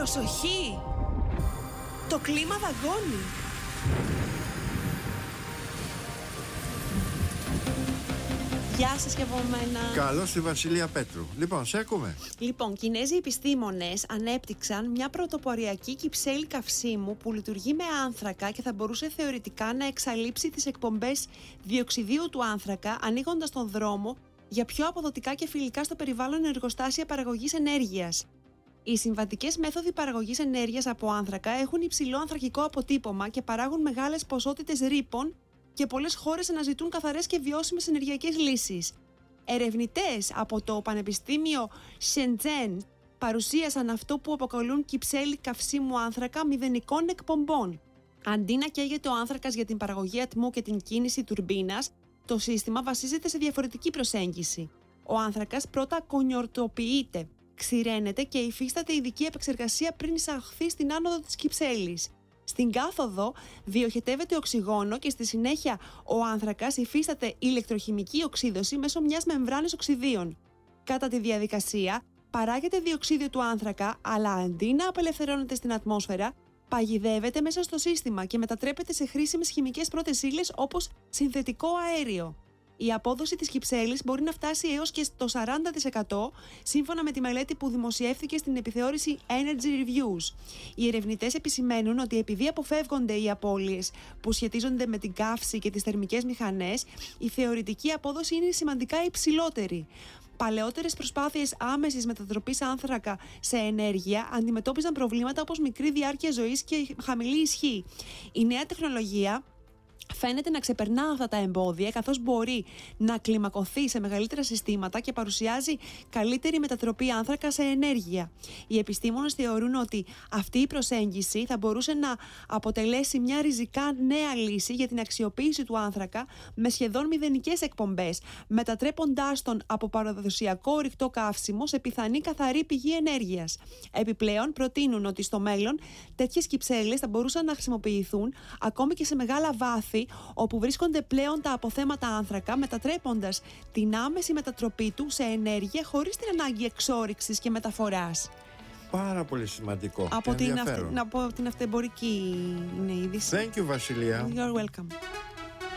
Προσοχή! Το κλίμα δαγκώνει. Γεια σας και από μένα. Καλώς τη Βασιλεία Πέτρου. Λοιπόν, σε ακούμε. Λοιπόν, Κινέζοι επιστήμονες ανέπτυξαν μια πρωτοποριακή κυψέλη καυσίμου που λειτουργεί με άνθρακα και θα μπορούσε θεωρητικά να εξαλείψει τις εκπομπές διοξιδίου του άνθρακα, ανοίγοντας τον δρόμο για πιο αποδοτικά και φιλικά στο περιβάλλον εργοστάσια παραγωγής ενέργειας. Οι συμβατικές μέθοδοι παραγωγής ενέργειας από άνθρακα έχουν υψηλό ανθρακικό αποτύπωμα και παράγουν μεγάλες ποσότητες ρήπων, και πολλές χώρες αναζητούν καθαρές και βιώσιμες ενεργειακές λύσεις. Ερευνητές από το Πανεπιστήμιο Shenzhen παρουσίασαν αυτό που αποκαλούν κυψέλη καυσίμου άνθρακα μηδενικών εκπομπών. Αντί να καίγεται ο άνθρακας για την παραγωγή ατμού και την κίνηση τουρμπίνας, το σύστημα βασίζεται σε διαφορετική προσέγγιση. Ο άνθρακας πρώτα κονιορτοποιείται, ξηραίνεται και υφίσταται ειδική επεξεργασία πριν εισαχθεί στην άνοδο της κυψέλης. Στην κάθοδο διοχετεύεται οξυγόνο και στη συνέχεια ο άνθρακας υφίσταται ηλεκτροχημική οξύδωση μέσω μιας μεμβράνης οξυδίων. Κατά τη διαδικασία παράγεται διοξίδιο του άνθρακα, αλλά αντί να απελευθερώνεται στην ατμόσφαιρα, παγιδεύεται μέσα στο σύστημα και μετατρέπεται σε χρήσιμες χημικές πρώτες ύλες όπως συνθετικό αέριο. Η απόδοση της κυψέλης μπορεί να φτάσει έως και στο 40% σύμφωνα με τη μελέτη που δημοσιεύθηκε στην επιθεώρηση Energy Reviews. Οι ερευνητές επισημαίνουν ότι επειδή αποφεύγονται οι απώλειες που σχετίζονται με την καύση και τις θερμικές μηχανές, η θεωρητική απόδοση είναι σημαντικά υψηλότερη. Παλαιότερες προσπάθειες άμεσης μετατροπής άνθρακα σε ενέργεια αντιμετώπιζαν προβλήματα όπως μικρή διάρκεια ζωής και χαμηλή ισχύ. Η νέα τεχνολογία φαίνεται να ξεπερνά αυτά τα εμπόδια, καθώς μπορεί να κλιμακωθεί σε μεγαλύτερα συστήματα και παρουσιάζει καλύτερη μετατροπή άνθρακα σε ενέργεια. Οι επιστήμονες θεωρούν ότι αυτή η προσέγγιση θα μπορούσε να αποτελέσει μια ριζικά νέα λύση για την αξιοποίηση του άνθρακα με σχεδόν μηδενικές εκπομπές, μετατρέποντάς τον από παραδοσιακό ρηχτό καύσιμο σε πιθανή καθαρή πηγή ενέργειας. Επιπλέον, προτείνουν ότι στο μέλλον τέτοιες κυψέλες θα μπορούσαν να χρησιμοποιηθούν ακόμη και σε μεγάλα βάθη, όπου βρίσκονται πλέον τα αποθέματα άνθρακα, μετατρέποντας την άμεση μετατροπή του σε ενέργεια χωρίς την ανάγκη εξόρυξης και μεταφοράς. Πάρα πολύ σημαντικό. Από την αυτεμπορική είναι είδηση. Thank you, Βασιλεία. You're welcome.